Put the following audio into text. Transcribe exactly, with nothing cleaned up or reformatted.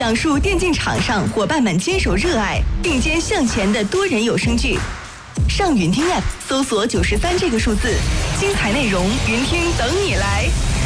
讲述电竞场上伙伴们坚守热爱、并肩向前的多人有声剧。上云听 App 搜索九十三这个数字，精彩内容云听等你来。